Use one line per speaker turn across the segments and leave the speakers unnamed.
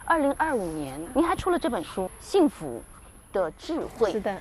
2025年，您还出了这本书《幸福的智慧》。
是的。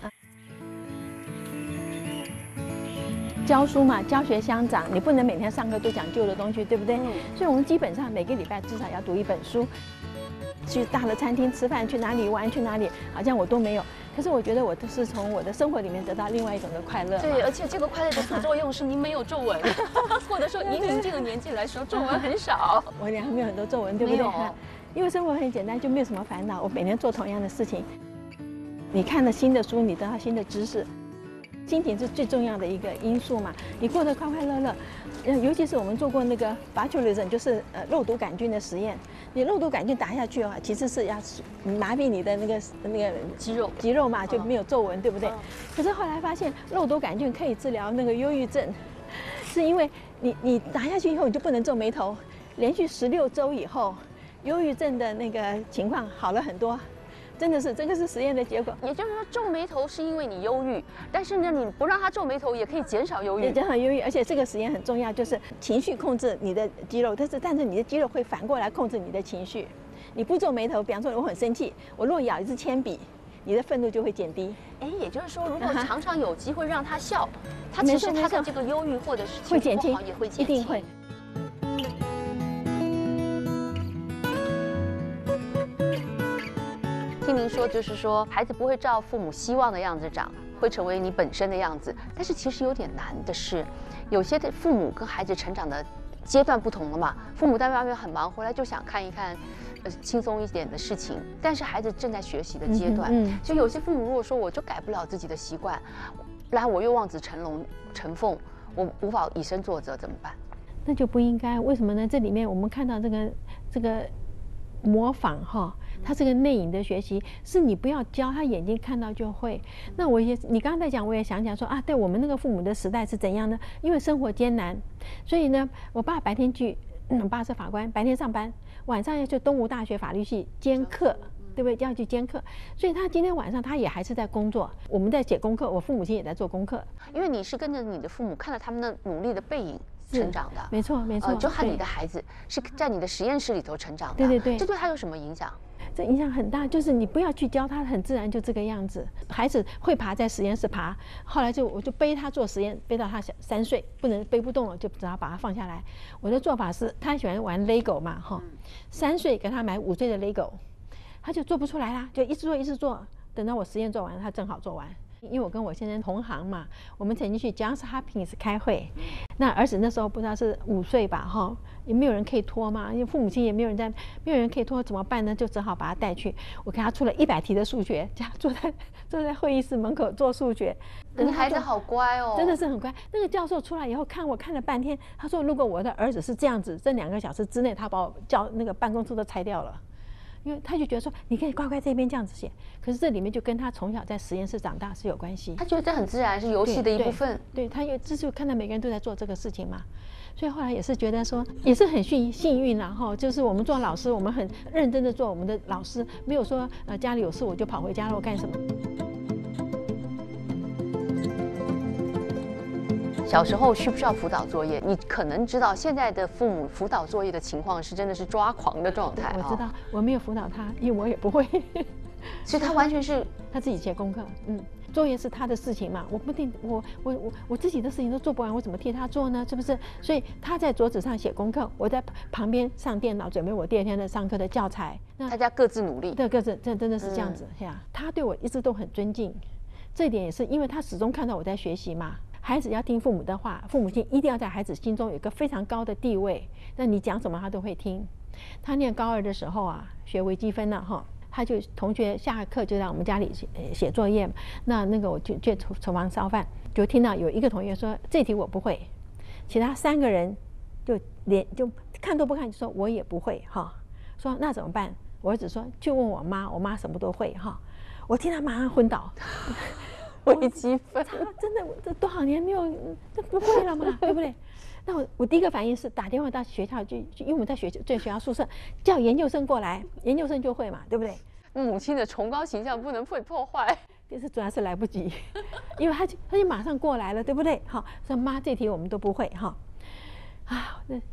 教书嘛，教学相长，你不能每天上课都讲旧的东西，对不对？所以我们基本上每个礼拜至少要读一本书。去大的餐厅吃饭，去哪里玩，去哪里，好像我都没有。可是我觉得我都是从我的生活里面得到另外一种的快乐。
对，而且这个快乐的副作用是您没有皱纹，或者说以您这个年纪来说，皱纹很少。
我脸上没有很多皱纹，对不对？因为生活很简单，就没有什么烦恼。我每天做同样的事情。你看了新的书，你得到新的知识。心情是最重要的一个因素嘛，你过得快快乐乐，尤其是我们做过那个 botulism， 就是肉毒杆菌的实验，你肉毒杆菌打下去的话，其实是要麻痹你的那个肌肉嘛，就没有皱纹，对不对？可是后来发现肉毒杆菌可以治疗那个忧郁症，是因为你打下去以后你就不能皱眉头，连续16周以后，忧郁症的那个情况好了很多。真的是，这个是实验的结果。
也就是说，皱眉头是因为你忧郁，但是呢，你不让他皱眉头，也可以减少忧郁。
也减少忧郁，而且这个实验很重要，就是情绪控制你的肌肉，但是你的肌肉会反过来控制你的情绪。你不皱眉头，比方说我很生气，我若咬一支铅笔，你的愤怒就会减低。
哎，也就是说，如果常常有机会让他笑，他其实他的这个忧郁或者是
会减轻，
也会减轻，
一定会。
听您说，就是说孩子不会照父母希望的样子长，会成为你本身的样子。但是其实有点难的是，有些的父母跟孩子成长的阶段不同了嘛。父母在外面很忙，回来就想看一看，轻松一点的事情。但是孩子正在学习的阶段，所以有些父母如果说我就改不了自己的习惯，然后我又望子成凤，我无法以身作则，怎么办？
那就不应该。为什么呢？这里面我们看到这个模仿哈。他这个内隐的学习，是你不要教他，眼睛看到就会。那你刚刚在讲，我也想起来说啊，对我们那个父母的时代是怎样呢？因为生活艰难，所以呢，我爸白天去，我爸是法官，白天上班，晚上要去东吴大学法律系兼课，对不对？要去兼课，所以他今天晚上他也还是在工作，我们在写功课，我父母亲也在做功课。
因为你是跟着你的父母，看到他们的努力的背影成长的，
没错没错。
就和你的孩子是在你的实验室里头成长的，
对对对，
这对他有什么影响？
这影响很大，就是你不要去教他，很自然就这个样子。孩子会爬，在实验室爬，后来我就背他做实验，背到他3岁，背不动了，就只好把他放下来。我的做法是，他喜欢玩 Lego 嘛，哈，3岁给他买5岁的 Lego， 他就做不出来啦，就一直做，等到我实验做完，他正好做完。因为我跟我先生同行嘛，我们曾经去 Johns Hopkins 开会，那儿子那时候不知道是5岁吧，哈，也没有人可以拖嘛，因为父母亲也没有人可以拖，怎么办呢？就只好把他带去，我给他出了100题的数学，叫他坐在会议室门口做数学。
你孩子好乖哦，
真的是很乖。那个教授出来以后看我看了半天，他说如果我的儿子是这样子，这2个小时之内他把我那个办公室都拆掉了。因为他就觉得说，你可以乖乖这边这样子写，可是这里面就跟他从小在实验室长大是有关系。
他觉得这很自然，是游戏的一部分。
对，他这就看到每个人都在做这个事情嘛，所以后来也是觉得说，也是很幸运啦哈。就是我们做老师，我们很认真的做我们的老师，没有说家里有事我就跑回家了，我干什么？
小时候需不需要辅导作业？你可能知道现在的父母辅导作业的情况是真的是抓狂的状态。
我知道，我没有辅导他，因为我也不会，
所以他完全是
他自己写功课。作业是他的事情嘛，我不定我自己的事情都做不完，我怎么替他做呢？是不是？所以他在桌子上写功课，我在旁边上电脑准备我第2天的上课的教材。
大家各自努力，
对，各自真的是这样子呀。他对我一直都很尊敬，这一点也是因为他始终看到我在学习嘛。孩子要听父母的话，父母亲一定要在孩子心中有一个非常高的地位。那你讲什么他都会听。他念高2的时候啊，学微积分了哈，他就同学下课就在我们家里写作业，那个我就厨房烧饭，就听到有一个同学说这题我不会，其他3个人就看都不看就说我也不会哈，说那怎么办？我儿子说去问我妈，我妈什么都会哈。我听他马上昏倒。
微积分，
真的，这多少年没有，这不会了嘛，对不对？那我第一个反应是打电话到学校去，因为我们在学校宿舍，叫研究生过来，研究生就会嘛，对不对？
母亲的崇高形象不能被破坏，
但是主要是来不及，因为他就马上过来了，对不对？好，说妈这题我们都不会哈，啊，那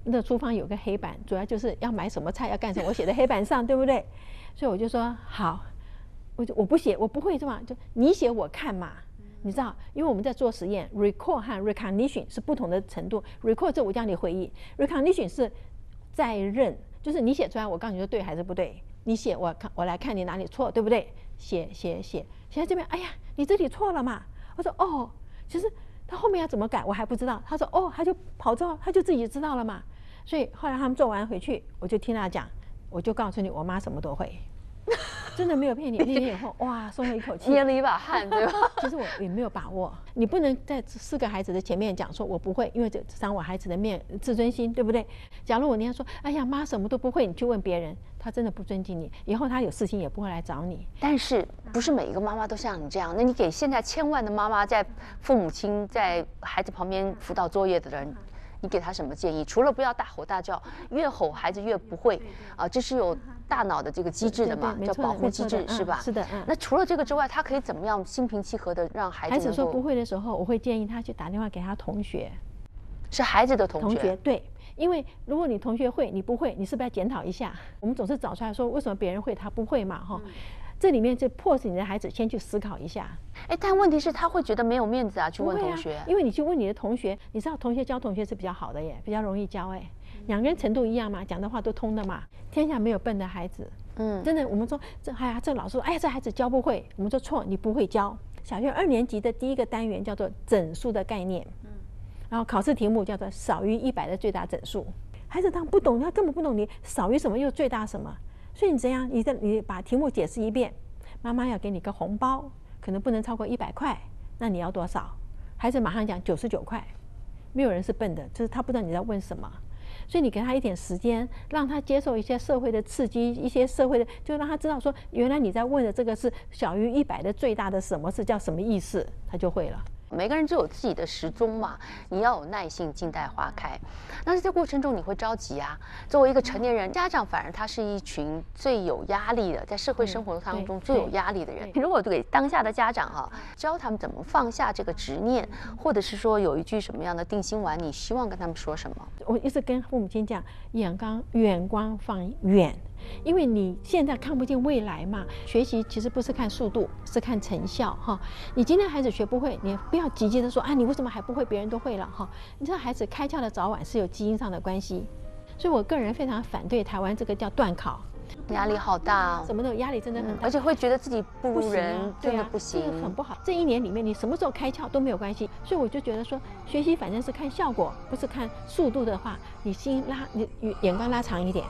那厨房有个黑板，主要就是要买什么菜要干什么，我写在黑板上，对不对？所以我就说好，我不写，我不会是吧？就你写我看嘛。你知道，因为我们在做实验 ，recall 和 recognition 是不同的程度。recall 这我叫你回忆 ，recognition 是在认，就是你写出来，我告诉你说对还是不对。你写我来看你哪里错，对不对？写在这边，哎呀，你这里错了嘛？我说哦，其实他后面要怎么改我还不知道。他说哦，他就跑之后他就自己知道了嘛。所以后来他们做完回去，我就听他讲，我就告诉你，我妈什么都会。真的没有骗你，那天以后哇，松了一口气，
捏了一把汗，对吧？
其实我也没有把握，你不能在4个孩子的前面讲说我不会，因为这伤我孩子的自尊心，对不对？假如我那样说，哎呀妈什么都不会，你去问别人，他真的不尊敬你，以后他有事情也不会来找你。
但是不是每一个妈妈都像你这样？那你给现在千万的妈妈，在父母亲在孩子旁边辅导作业的人，你给他什么建议？除了不要大吼大叫，越吼孩子越不会啊，这是有大脑的这个机制的嘛，叫保护机制，是吧？
是的，
那除了这个之外，他可以怎么样心平气和的让孩子
说不会的时候，我会建议他去打电话给他同学，
是孩子的同学，
对。因为如果你同学会，你不会，你是不是要检讨一下？我们总是找出来说为什么别人会他不会嘛，哈。这里面就迫使你的孩子先去思考一下。
但问题是他会觉得没有面子啊，去问同学。
因为你去问你的同学，你知道同学教同学是比较好的耶，比较容易教哎。2个人程度一样嘛，讲的话都通的嘛。天下没有笨的孩子，真的。我们说这老师说，哎呀，这孩子教不会，我们说错，你不会教。小学2年级的第1个单元叫做整数的概念，然后考试题目叫做少于100的最大整数。孩子他不懂，他根本不懂你少于什么又最大什么。所以你怎样？你把题目解释一遍，妈妈要给你个红包，可能不能超过100块，那你要多少？孩子马上讲99块。没有人是笨的，就是他不知道你在问什么。所以你给他一点时间，让他接受一些社会的刺激，一些社会的，就让他知道说，原来你在问的这个是小于100的最大的什么是叫什么意思，他就会了。
每个人都有自己的时钟嘛，你要有耐性，静待花开。那在这过程中你会着急啊。作为一个成年人，家长反而他是一群最有压力的，在社会生活当中最有压力的人。如果给当下的家长教他们怎么放下这个执念，或者是说有一句什么样的定心丸，你希望跟他们说什么？
我一直跟父母亲讲，眼光放远。因为你现在看不见未来嘛，学习其实不是看速度，是看成效哈。你今天孩子学不会，你不要急急的说啊，你为什么还不会？别人都会了哈。你知道孩子开窍的早晚是有基因上的关系，所以我个人非常反对台湾这个叫段考，
压力好大，
什么都压力真的很大，
而且会觉得自己不如人，真的不行，
这个很不好。这1年里面你什么时候开窍都没有关系，所以我就觉得说，学习反正是看效果，不是看速度的话，你眼光拉长一点。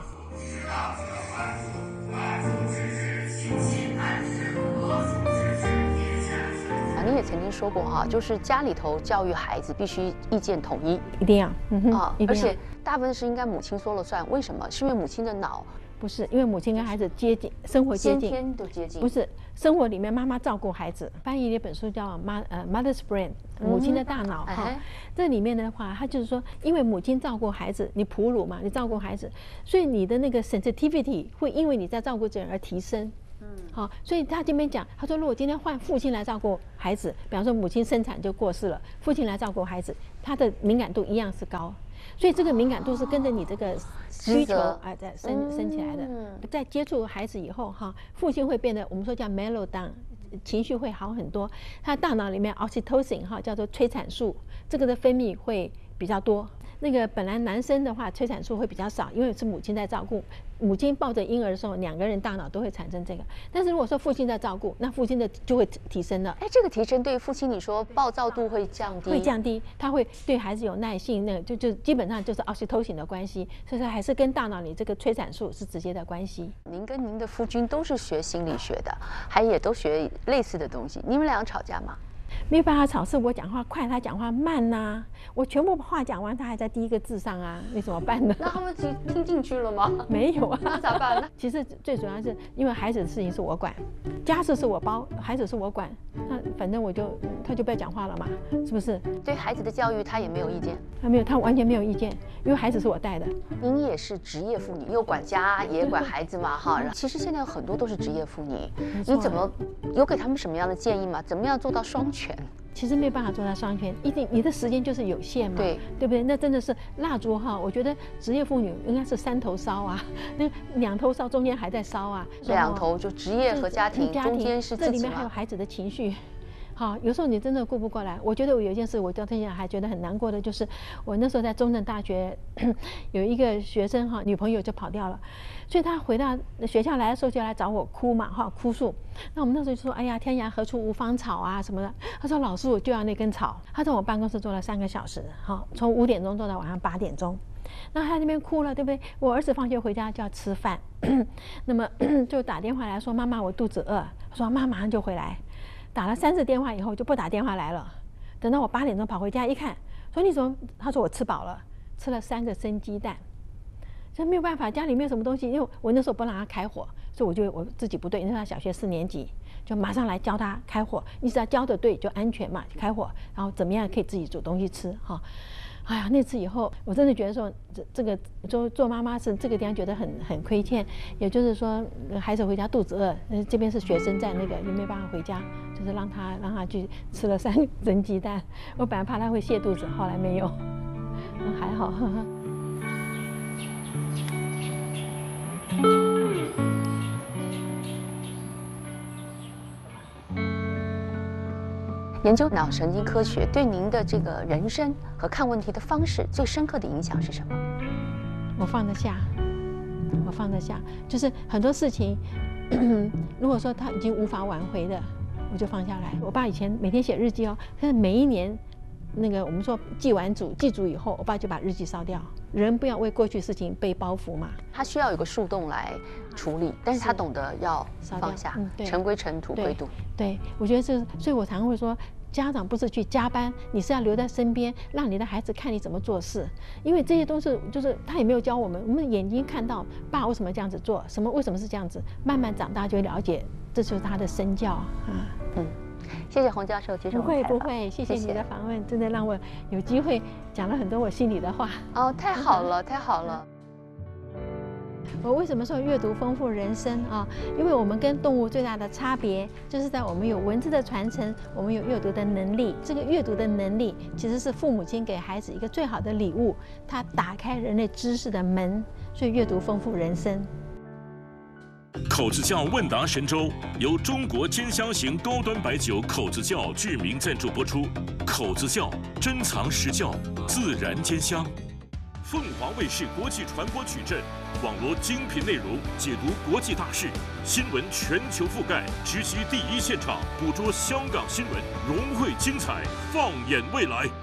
你也曾经说过就是家里头教育孩子必须意见统一，
一定要
而且大部分是应该母亲说了算。为什么？是因为母亲的脑
不是，因为母亲跟孩子接近，生活接近，
先天都接近。
不是，生活里面妈妈照顾孩子。翻译了一本书叫Mother's Brain， 母亲的大脑这里面的话，它就是说，因为母亲照顾孩子，你哺乳嘛，你照顾孩子，所以你的那个 sensitivity 会因为你在照顾这人而提升。所以他这边讲，他说如果今天换父亲来照顾孩子，比方说母亲生产就过世了，父亲来照顾孩子，他的敏感度一样是高。所以这个敏感度是跟着你这个需求在升起来的。在接触孩子以后父亲会变得我们说叫 mellow down， 情绪会好很多。他大脑里面 oxytocin 叫做催产素，这个的分泌会比较多。那个本来男生的话催产素会比较少，因为是母亲在照顾，母亲抱着婴儿的时候，2个人大脑都会产生这个。但是如果说父亲在照顾，那父亲的就会提升了。
这个提升对父亲你说暴躁度会降低？
会降低，他会对孩子有耐性，那个就基本上就是 oxytocin 的关系，所以说还是跟大脑里这个催产素是直接的关系。
您跟您的夫君都是学心理学的，还也都学类似的东西，你们2个吵架吗？
没有办法吵，是我讲话快，他讲话慢呐。我全部话讲完，他还在第1个字上啊，你怎么办呢？
那他们听进去了吗？
没有啊，
那咋办呢？
其实最主要是因为孩子的事情是我管，家事是我包，孩子是我管，那反正他就不要讲话了嘛，是不是？
对孩子的教育他也没有意见？
他没有，他完全没有意见，因为孩子是我带的。
您也是职业妇女，又管家也管孩子嘛其实现在有很多都是职业妇女，你怎么有给他们什么样的建议吗？怎么样做到双全？
其实没有办法做到双全，一定你的时间就是有限嘛，
对
不对？那真的是蜡烛哈，我觉得职业妇女应该是3头烧啊，那2头烧中间还在烧啊
，2头就职业和家庭，中间是自己嘛，
这里面还有孩子的情绪。好，有时候你真的顾不过来。我觉得我有一件事，我到现在还觉得很难过的，就是我那时候在中正大学有一个学生哈，女朋友就跑掉了，所以他回到学校来的时候就来找我哭嘛哈，哭诉。那我们那时候就说，哎呀，天涯何处无芳草啊什么的。他说老师，我就要那根草。他在我办公室坐了3个小时，哈，从5点钟坐到晚上8点钟。那他那边哭了，对不对？我儿子放学回家就要吃饭，那么就打电话来说，妈妈，我肚子饿。我说妈马上就回来。打了3次电话以后就不打电话来了，等到我8点钟跑回家一看，说你怎么？他说我吃饱了，吃了3个生鸡蛋。这没有办法，家里没有什么东西，因为我那时候不让他开火，所以我自己不对，因为他小学4年级，就马上来教他开火。你只要教的对，就安全嘛，开火，然后怎么样可以自己煮东西吃哈。哎呀，那次以后，我真的觉得说，这个做妈妈是这个地方觉得很亏欠。也就是说，孩子回家肚子饿，这边是学生在那个也没办法回家，就是让他去吃了3个蒸鸡蛋。我本来怕他会泻肚子，后来没有，还好。
研究脑神经科学对您的这个人生和看问题的方式最深刻的影响是什么？
我放得下，我放得下，就是很多事情，如果说他已经无法挽回的，我就放下来。我爸以前每天写日记哦，但是每一年那个我们说祭祖以后，我爸就把日记烧掉。人不要为过去事情被包袱嘛。
他需要有个树洞来处理，但是他懂得要放下，尘归尘，土归土。
对，我觉得所以我常常会说，家长不是去加班，你是要留在身边，让你的孩子看你怎么做事，因为这些都是就是他也没有教我们，我们眼睛看到爸为什么这样子做，为什么是这样子，慢慢长大就会了解，这就是他的身教啊。
谢谢洪教授接受我们采访。
不会，谢谢你的访问，真的让我有机会讲了很多我心里的话。
哦，太好了，太好了。
我为什么说阅读丰富人生啊？因为我们跟动物最大的差别，就是在我们有文字的传承，我们有阅读的能力。这个阅读的能力，其实是父母亲给孩子一个最好的礼物，它打开人类知识的门。所以阅读丰富人生。
口子窖问答神州由中国兼香型高端白酒口子窖制名赞助播出。口子窖珍藏实窖，自然兼香。凤凰卫视国际传播矩阵，网罗精品内容，解读国际大事，新闻全球覆盖，直击第一现场，捕捉香港新闻，融汇精彩，放眼未来。